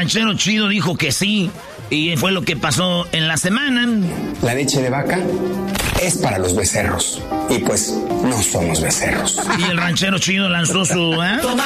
ranchero chido dijo que sí. Y fue lo que pasó en la semana. La leche de vaca es para los becerros. Y pues no somos becerros. Y el ranchero chido lanzó su...